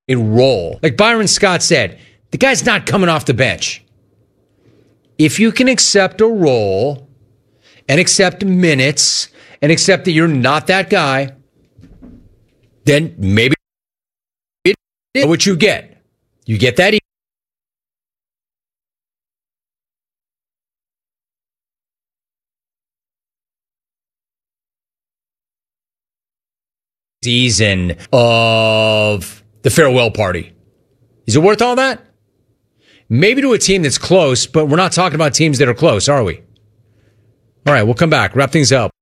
a role. Like Byron Scott said, the guy's not coming off the bench. If you can accept a role and accept minutes and accept that you're not that guy, then maybe it's what you get. You get that season of the farewell party. Is it worth all that? Maybe to a team that's close, but we're not talking about teams that are close, are we? All right, we'll come back. Wrap things up.